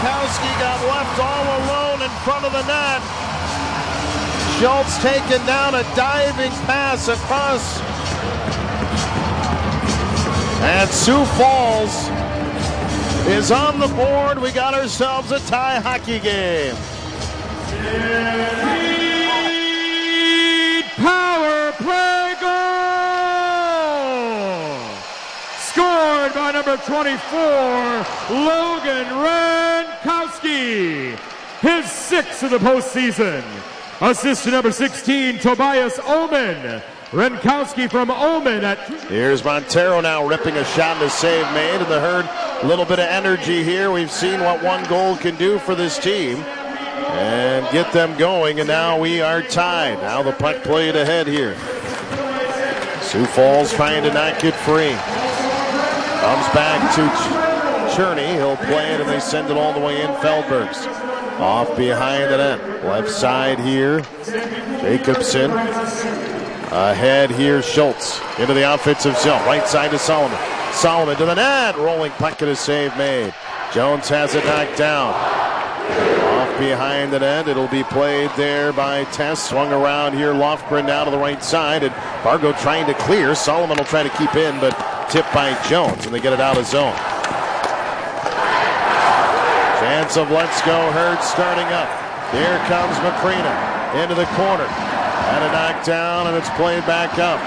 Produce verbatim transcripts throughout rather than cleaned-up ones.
Renkowski got left all alone in front of the net. Schultz taking down a diving pass across. And Sioux Falls is on the board. We got ourselves a tie hockey game. Power play goal! Scored by number twenty-four, Logan Renkowski. His sixth of the postseason. Assist to number sixteen, Tobias Omen. Renkowski from Omen at... Here's Montero now ripping a shot and a save made. And the Herd, a little bit of energy here. We've seen what one goal can do for this team. And get them going, and now we are tied. Now the puck played ahead here. Sioux Falls trying to not get free. Comes back to Ch- Cherney. He'll play it, and they send it all the way in. Feldbergs off behind the net. Left side here. Jacobson. Ahead here, Schultz. Into the offensive zone. Right side to Solomon. Solomon to the net. Rolling puck and a save made. Jones has it knocked down. Off behind the net. It'll be played there by Tess. Swung around here. Lofgren down to the right side. And Fargo trying to clear. Solomon will try to keep in, but tipped by Jones, and they get it out of zone. Chance of Let's Go Herd starting up. Here comes Macrina into the corner. Had a knockdown, and it's played back up.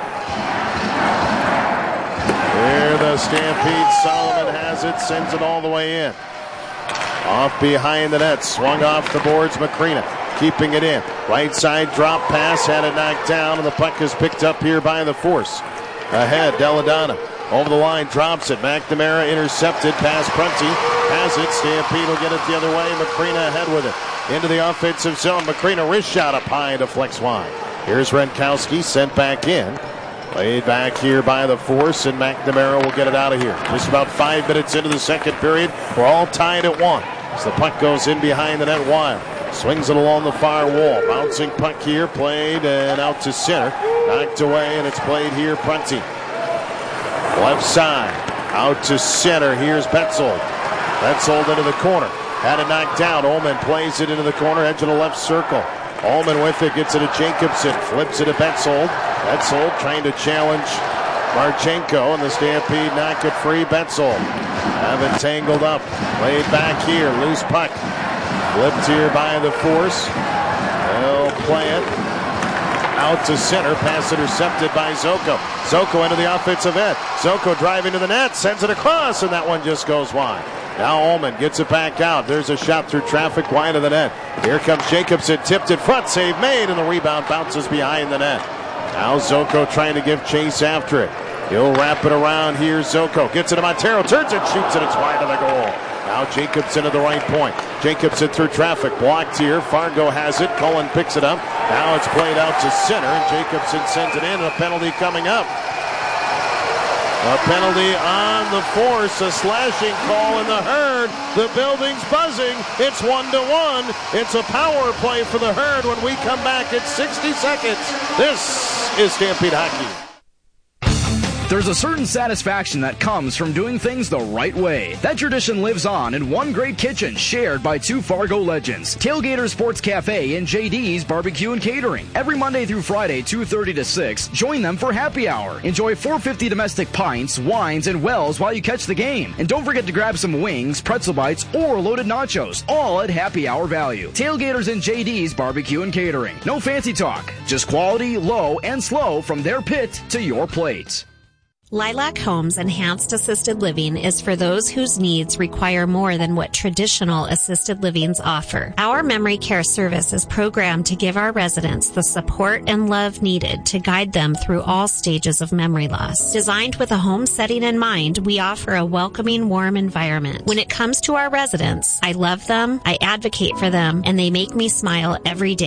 Here the Stampede. Solomon has it. Sends it all the way in. Off behind the net, swung off the boards, Macrina keeping it in. Right side drop pass, had it knocked down, and the puck is picked up here by the Force. Ahead, Deladonna over the line, drops it. McNamara intercepted, pass Prunty, has it. Stampede will get it the other way. Macrina ahead with it. Into the offensive zone. Macrina wrist shot up high to flex wide. Here's Renkowski, sent back in. Played back here by the Force, and McNamara will get it out of here. Just about five minutes into the second period. We're all tied at one. As the puck goes in behind the net, Wild swings it along the far wall. Bouncing puck here, played and out to center. Knocked away, and it's played here, Prunty. Left side, out to center. Here's Betzold. Betzold into the corner. Had it knocked down. Ullman plays it into the corner, edge of the left circle. Ullman with it, gets it to Jacobson. Flips it to Betzold. Betzold trying to challenge Marchenko, and the Stampede not get free. Betzold have it tangled up. Laid back here. Loose puck. Flipped here by the Force. They'll play it out to center. Pass intercepted by Zoko. Zoko into the offensive end. Zoko driving to the net. Sends it across, and that one just goes wide. Now Ullman gets it back out. There's a shot through traffic wide of the net. Here comes Jacobson. Tipped in front. Save made, and the rebound bounces behind the net. Now Zoko trying to give chase after it. He'll wrap it around here. Zoko gets it to Montero. Turns it, shoots it. It's wide of the goal. Now Jacobson at the right point. Jacobson through traffic. Blocked here. Fargo has it. Cullen picks it up. Now it's played out to center, and Jacobson sends it in. And a penalty coming up. A penalty on the Force. A slashing call in the Herd. The building's buzzing. It's one to one. It's a power play for the Herd when we come back at sixty seconds. This is Stampede Hockey. There's a certain satisfaction that comes from doing things the right way. That tradition lives on in one great kitchen shared by two Fargo legends, Tailgater Sports Cafe and J D's Barbecue and Catering. Every Monday through Friday, two thirty to six, join them for happy hour. Enjoy four fifty domestic pints, wines, and wells while you catch the game. And don't forget to grab some wings, pretzel bites, or loaded nachos, all at happy hour value. Tailgaters and J D's Barbecue and Catering. No fancy talk, just quality, low, and slow from their pit to your plate. Lilac Homes Enhanced Assisted Living is for those whose needs require more than what traditional assisted livings offer. Our memory care service is programmed to give our residents the support and love needed to guide them through all stages of memory loss. Designed with a home setting in mind, we offer a welcoming, warm environment. When it comes to our residents, I love them, I advocate for them, and they make me smile every day.